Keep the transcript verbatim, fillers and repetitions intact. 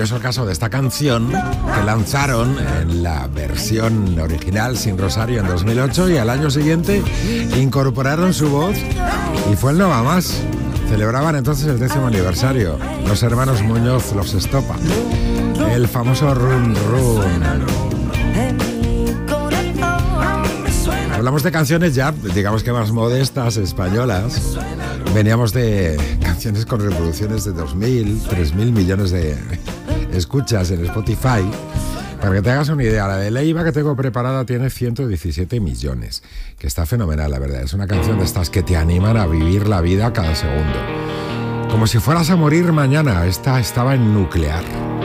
curioso el caso de esta canción que lanzaron en la versión original sin Rosario en dos mil ocho y al año siguiente incorporaron su voz y fue el No Va Más. Celebraban entonces el décimo aniversario. Los hermanos Muñoz, Los Estopa. El famoso Run Run. Hablamos de canciones ya, digamos que más modestas, españolas. Veníamos de canciones con reproducciones de dos mil, tres mil millones de escuchas en Spotify. Para que te hagas una idea, la de Leiva que tengo preparada tiene ciento diecisiete millones, que está fenomenal, la verdad. Es una canción de estas que te animan a vivir la vida cada segundo. Como si fueras a morir mañana. Esta estaba en Nuclear.